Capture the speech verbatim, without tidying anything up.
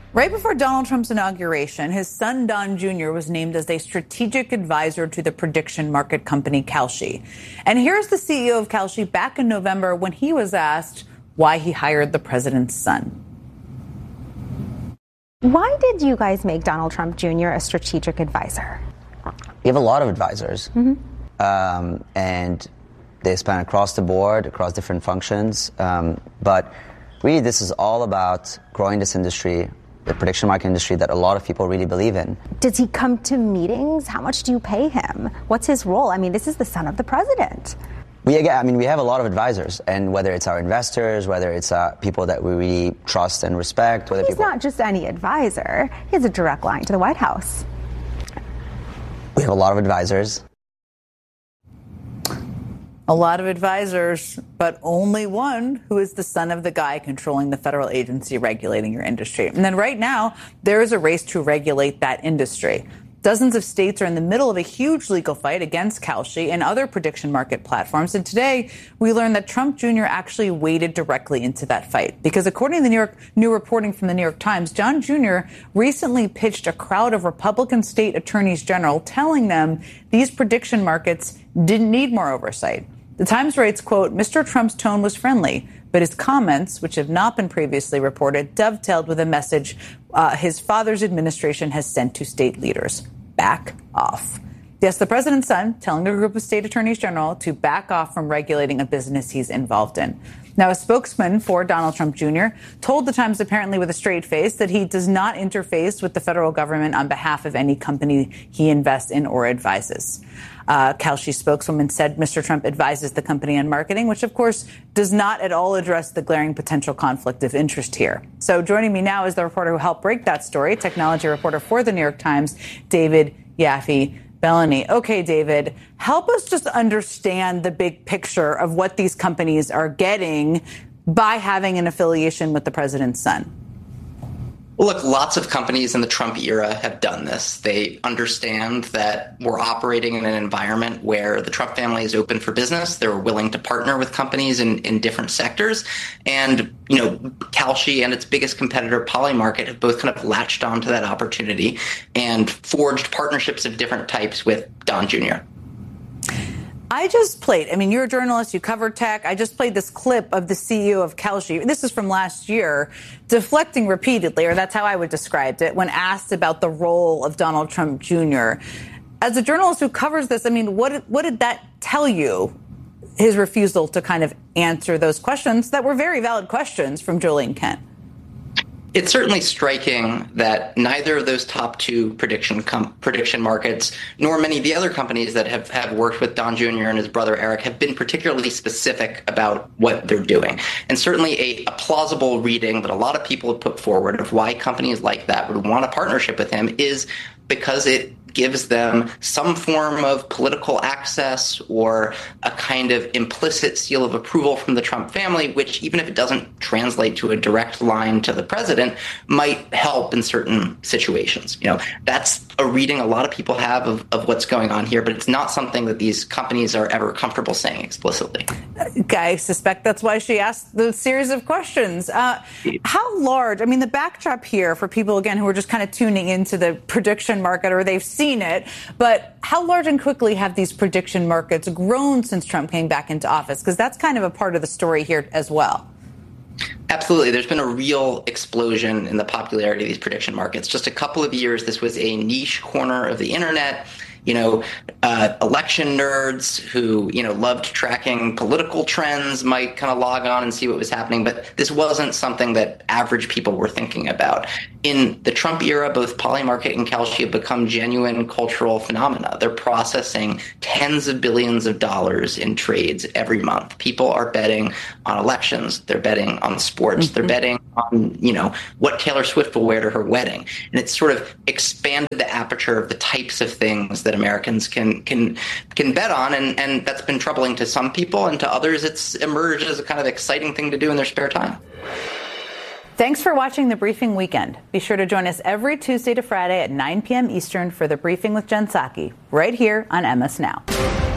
Right before Donald Trump's inauguration, his son Don Junior was named as a strategic advisor to the prediction market company Kalshi. And here's the C E O of Kalshi back in November when he was asked why he hired the president's son. Why did you guys make Donald Trump Junior a strategic advisor? We have a lot of advisors, mm-hmm. um, and they span across the board, across different functions. Um, but really, this is all about growing this industry, the prediction market industry that a lot of people really believe in. Does he come to meetings? How much do you pay him? What's his role? I mean, this is the son of the president. We, again, I mean, we have a lot of advisors, and whether it's our investors, whether it's uh, people that we really trust and respect. Whether He's people... not just any advisor. He has a direct line to the White House. We have a lot of advisors. A lot of advisors, but only one who is the son of the guy controlling the federal agency regulating your industry. And then right now, there is a race to regulate that industry. Dozens of states are in the middle of a huge legal fight against Kalshi and other prediction market platforms. And today, we learned that Trump Junior actually waded directly into that fight. Because according to the New York new reporting from the New York Times, Don Junior recently pitched a crowd of Republican state attorneys general telling them these prediction markets didn't need more oversight. The Times writes, quote, Mister Trump's tone was friendly, but his comments, which have not been previously reported, dovetailed with a message uh, his father's administration has sent to state leaders. Back off. Yes, the president's son telling a group of state attorneys general to back off from regulating a business he's involved in. Now, a spokesman for Donald Trump Junior told the Times, apparently with a straight face, that he does not interface with the federal government on behalf of any company he invests in or advises. Uh, Kalshi spokeswoman said Mister Trump advises the company on marketing, which, of course, does not at all address the glaring potential conflict of interest here. So joining me now is the reporter who helped break that story, technology reporter for the New York Times, David Yaffee-Bellany. Okay, David, help us just understand the big picture of what these companies are getting by having an affiliation with the president's son. Well, look, lots of companies in the Trump era have done this. They understand that we're operating in an environment where the Trump family is open for business. They're willing to partner with companies in, in different sectors. And, you know, Kalshi and its biggest competitor, Polymarket, have both kind of latched onto that opportunity and forged partnerships of different types with Don Junior I just played, I mean, you're a journalist, you cover tech. I just played this clip of the C E O of Kalshi. This is from last year, deflecting repeatedly, or that's how I would describe it, when asked about the role of Donald Trump Junior As a journalist who covers this, I mean, what, what did that tell you, his refusal to kind of answer those questions that were very valid questions from Julian Kent? It's certainly striking that neither of those top two prediction com- prediction markets, nor many of the other companies that have, have worked with Don Junior and his brother Eric, have been particularly specific about what they're doing. And certainly a, a plausible reading that a lot of people have put forward of why companies like that would want a partnership with him is because it gives them some form of political access or a kind of implicit seal of approval from the Trump family, which, even if it doesn't translate to a direct line to the president, might help in certain situations. You know, that's a reading a lot of people have of, of what's going on here, but it's not something that these companies are ever comfortable saying explicitly. I suspect that's why she asked the series of questions. Uh, how large, I mean, the backdrop here for people, again, who are just kind of tuning into the prediction market, or they've seen it, but how large and quickly have these prediction markets grown since Trump came back into office? Because that's kind of a part of the story here as well. Absolutely. There's been a real explosion in the popularity of these prediction markets. Just a couple of years, this was a niche corner of the internet. You know, uh, election nerds who, you know, loved tracking political trends might kind of log on and see what was happening. But this wasn't something that average people were thinking about. In the Trump era, both Polymarket and Kalshi have become genuine cultural phenomena. They're processing tens of billions of dollars in trades every month. People are betting on elections. They're betting on sports. Mm-hmm. They're betting on, you know, what Taylor Swift will wear to her wedding. And it's sort of expanded the aperture of the types of things that Americans can can can bet on, and, and that's been troubling to some people, and to others it's emerged as a kind of exciting thing to do in their spare time. Thanks for watching The Briefing Weekend. Be sure to join us every Tuesday to Friday at nine p.m. Eastern for The Briefing with Jen Psaki, right here on M S Now.